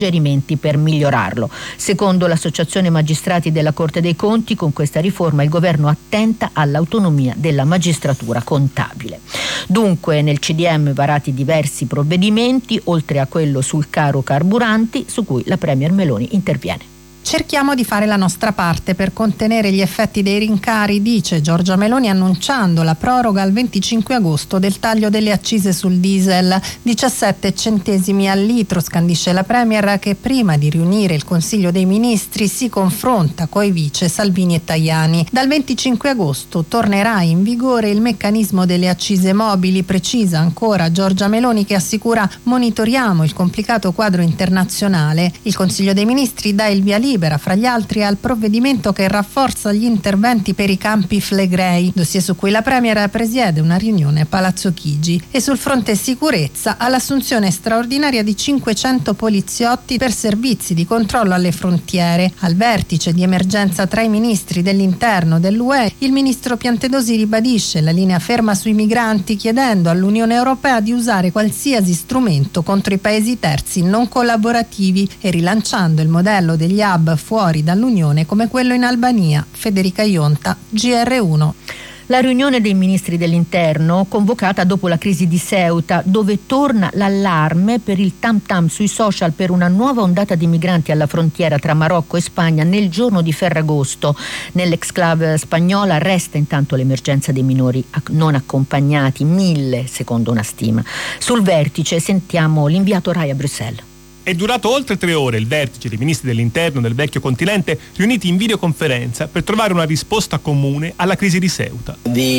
suggerimenti per migliorarlo. Secondo l'Associazione Magistrati della Corte dei Conti, con questa riforma il governo attenta all'autonomia della magistratura contabile. Dunque nel CDM varati diversi provvedimenti, oltre a quello sul caro carburanti, su cui la Premier Meloni interviene. Cerchiamo di fare la nostra parte per contenere gli effetti dei rincari, dice Giorgia Meloni, annunciando la proroga al 25 agosto del taglio delle accise sul diesel. 17 centesimi al litro, scandisce la Premier, che prima di riunire il Consiglio dei Ministri si confronta coi vice Salvini e Tajani. Dal 25 agosto tornerà in vigore il meccanismo delle accise mobili, precisa ancora Giorgia Meloni, che assicura: monitoriamo il complicato quadro internazionale. Il Consiglio dei Ministri dà il via libera, fra gli altri, al provvedimento che rafforza gli interventi per i campi Flegrei, dossier su cui la Premier presiede una riunione a Palazzo Chigi. E sul fronte sicurezza, all'assunzione straordinaria di 500 poliziotti per servizi di controllo alle frontiere. Al vertice di emergenza tra i ministri dell'interno dell'UE, il ministro Piantedosi ribadisce la linea ferma sui migranti, chiedendo all'Unione Europea di usare qualsiasi strumento contro i paesi terzi non collaborativi e rilanciando il modello degli hub fuori dall'Unione come quello in Albania. Federica Ionta, GR1. La riunione dei ministri dell'interno convocata dopo la crisi di Ceuta, dove torna l'allarme per il tam-tam sui social per una nuova ondata di migranti alla frontiera tra Marocco e Spagna nel giorno di Ferragosto. Nell'exclave spagnola resta intanto l'emergenza dei minori non accompagnati, 1000 secondo una stima. Sul vertice sentiamo l'inviato Rai a Bruxelles. È durato oltre 3 ore il vertice dei ministri dell'interno del vecchio continente riuniti in videoconferenza per trovare una risposta comune alla crisi di Ceuta.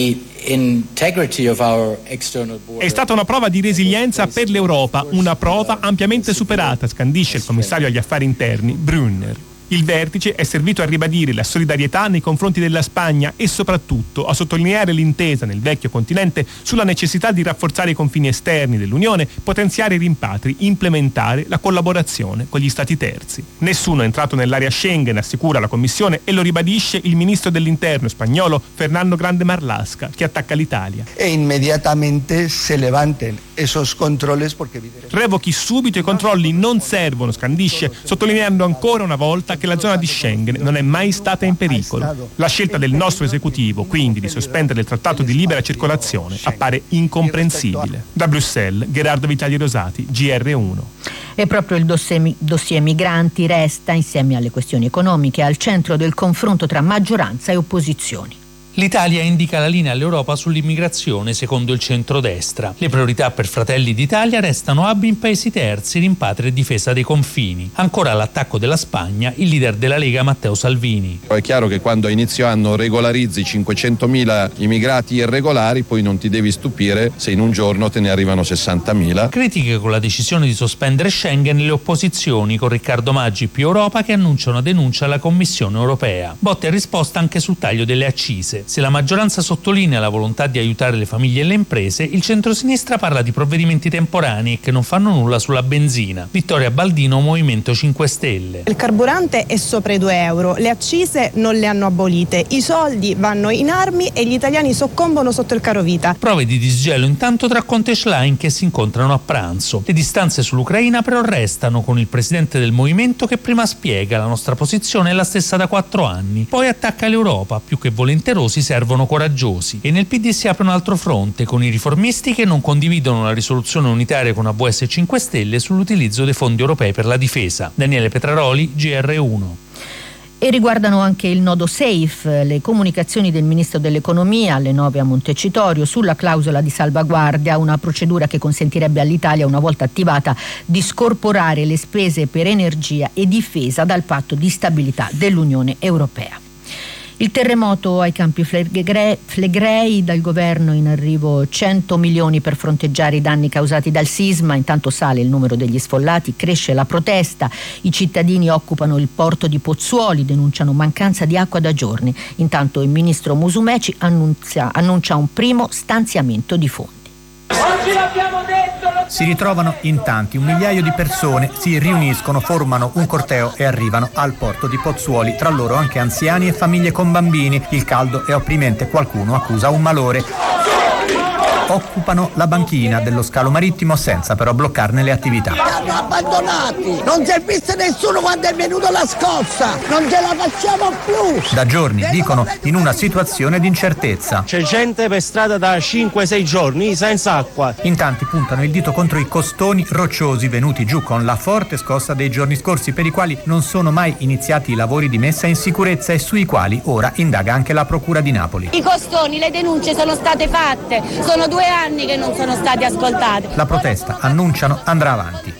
È stata una prova di resilienza per l'Europa, una prova ampiamente superata, scandisce il commissario agli affari interni Brunner. Il vertice è servito a ribadire la solidarietà nei confronti della Spagna e soprattutto a sottolineare l'intesa nel vecchio continente sulla necessità di rafforzare i confini esterni dell'Unione, potenziare i rimpatri, implementare la collaborazione con gli stati terzi. Nessuno è entrato nell'area Schengen, assicura la Commissione, e lo ribadisce il ministro dell'interno spagnolo Fernando Grande Marlaska, che attacca l'Italia. E immediatamente se levanten esos controles porque... Revochi subito i controlli, non servono, scandisce, sottolineando ancora una volta che la zona di Schengen non è mai stata in pericolo. La scelta del nostro esecutivo, quindi, di sospendere il trattato di libera circolazione appare incomprensibile. Da Bruxelles, Gerardo Vitali Rosati, GR1. E proprio il dossier migranti resta, insieme alle questioni economiche, al centro del confronto tra maggioranza e opposizioni. L'Italia indica la linea all'Europa sull'immigrazione secondo il centrodestra. Le priorità per Fratelli d'Italia restano hub in paesi terzi, rimpatri e difesa dei confini. Ancora all'attacco della Spagna il leader della Lega Matteo Salvini. È chiaro che quando a inizio anno regolarizzi 500.000 immigrati irregolari, poi non ti devi stupire se in un giorno te ne arrivano 60.000. Critiche con la decisione di sospendere Schengen le opposizioni, con Riccardo Maggi più Europa che annuncia una denuncia alla Commissione europea. Botte e risposta anche sul taglio delle accise. Se la maggioranza sottolinea la volontà di aiutare le famiglie e le imprese, il centrosinistra parla di provvedimenti temporanei che non fanno nulla sulla benzina. Vittoria Baldino, Movimento 5 Stelle. Il carburante è sopra i 2 euro, le accise non le hanno abolite, i soldi vanno in armi e gli italiani soccombono sotto il carovita. Prove di disgelo intanto tra Conte e Schlein che si incontrano a pranzo. Le distanze sull'Ucraina però restano, con il presidente del Movimento che prima spiega: la nostra posizione è la stessa da 4 anni, poi attacca l'Europa, più che volenterosi servono coraggiosi. E nel PD si apre un altro fronte, con i riformisti che non condividono la risoluzione unitaria con AVS e 5 Stelle sull'utilizzo dei fondi europei per la difesa. Daniele Petraroli, GR1. E riguardano anche il nodo SAFE, le comunicazioni del Ministro dell'Economia alle 9 a Montecitorio sulla clausola di salvaguardia, una procedura che consentirebbe all'Italia, una volta attivata, di scorporare le spese per energia e difesa dal patto di stabilità dell'Unione Europea. Il terremoto ai campi Flegrei, dal governo in arrivo 100 milioni per fronteggiare i danni causati dal sisma. Intanto sale il numero degli sfollati, cresce la protesta, i cittadini occupano il porto di Pozzuoli, denunciano mancanza di acqua da giorni. Intanto il ministro Musumeci annuncia un primo stanziamento di fondi. Oggi l'abbiamo detto! Si ritrovano in tanti, 1 migliaio di persone si riuniscono, formano un corteo e arrivano al porto di Pozzuoli, tra loro anche anziani e famiglie con bambini. Il caldo è opprimente, qualcuno accusa un malore. occupano la banchina dello scalo marittimo senza però bloccarne le attività. Li hanno abbandonati, non si è visto nessuno quando è venuta la scossa, non ce la facciamo più. Da giorni, dicono, in una situazione di incertezza. C'è gente per strada da 5-6 giorni senza acqua. In tanti puntano il dito contro i costoni rocciosi venuti giù con la forte scossa dei giorni scorsi, per i quali non sono mai iniziati i lavori di messa in sicurezza e sui quali ora indaga anche la Procura di Napoli. I costoni, le denunce sono state fatte, sono 2 anni che non sono stati ascoltate. La protesta, annunciano, andrà avanti.